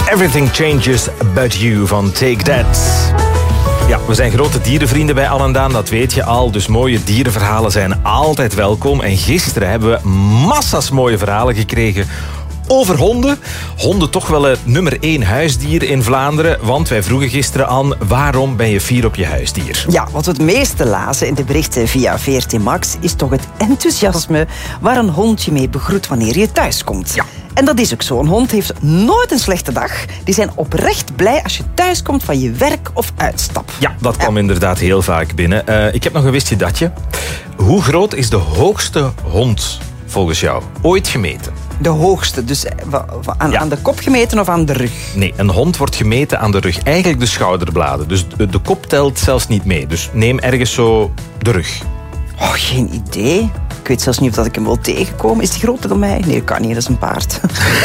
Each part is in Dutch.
Everything Changes But You van Take That. Ja, we zijn grote dierenvrienden bij Al en Daan, dat weet je al. Dus mooie dierenverhalen zijn altijd welkom. En gisteren hebben we massa's mooie verhalen gekregen over honden. Honden toch wel het nummer 1 huisdier in Vlaanderen. Want wij vroegen gisteren aan, waarom ben je fier op je huisdier? Ja, wat we het meeste lazen in de berichten via VRT Max is toch het enthousiasme waar een hondje mee begroet wanneer je thuis komt. Ja. En dat is ook zo. Een hond heeft nooit een slechte dag. Die zijn oprecht blij als je thuis komt van je werk of uitstap. Ja, dat kwam inderdaad heel vaak binnen. Ik heb nog een wist je datje. Hoe groot is de hoogste hond volgens jou ooit gemeten? De hoogste, dus aan de kop gemeten of aan de rug? Nee, een hond wordt gemeten aan de rug. Eigenlijk de schouderbladen. Dus de kop telt zelfs niet mee. Dus neem ergens zo de rug. Oh, geen idee. Ik weet zelfs niet of dat ik hem wil tegenkomen. Is die groter dan mij? Nee, dat kan niet. Dat is een paard.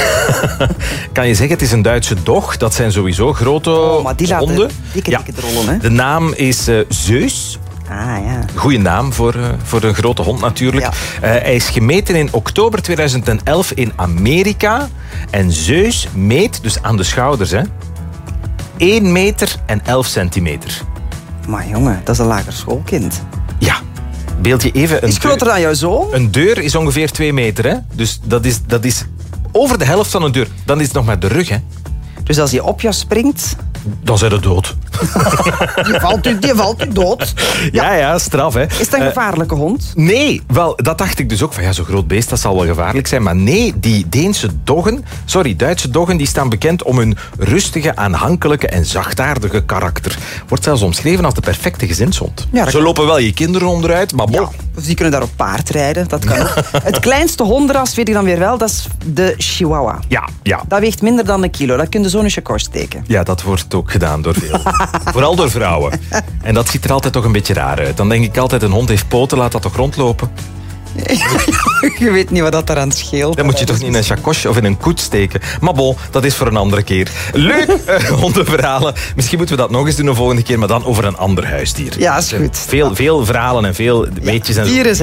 Kan je zeggen, het is een Duitse dog. Dat zijn sowieso grote maar die honden. laten dikke rollen, hè? De naam is Zeus. Ah, ja. Goeie naam voor een grote hond natuurlijk. Ja. Hij is gemeten in oktober 2011 in Amerika. En Zeus meet, dus aan de schouders, 1 meter en 11 centimeter. Maar jongen, dat is een lager schoolkind. Ja. Beeld je even... Is groter dan jouw zoon? Een deur is ongeveer 2 meter, hè? Dus dat is over de helft van een deur. Dan is het nog maar de rug, hè? Dus als hij op jou springt... Dan zijn ze dood. Die valt u dood. Ja, straf, hè. Is dat een gevaarlijke hond? Nee, wel, dat dacht ik dus ook. Van ja, zo'n groot beest, dat zal wel gevaarlijk zijn. Maar nee, die Duitse doggen, die staan bekend om hun rustige, aanhankelijke en zachtaardige karakter. Wordt zelfs omschreven als de perfecte gezinshond. Ja, Ze lopen wel je kinderen onderuit, maar bon. Ja, of die kunnen daar op paard rijden, dat kan ook. Het kleinste hondenras weet ik dan weer wel, dat is de Chihuahua. Ja. Dat weegt minder dan 1 kilo, dat kun je zo in je kort steken. Ja, dat wordt ook gedaan door veel. Vooral door vrouwen. En dat ziet er altijd toch een beetje raar uit. Dan denk ik altijd, een hond heeft poten, laat dat toch rondlopen? Je weet niet wat dat eraan scheelt. Dan moet je toch niet in een chacosje of in een koets steken. Maar bon, dat is voor een andere keer. Leuk, hondenverhalen. Misschien moeten we dat nog eens doen de volgende keer, maar dan over een ander huisdier. Ja, is goed. Veel verhalen en veel weetjes en zo. Dieren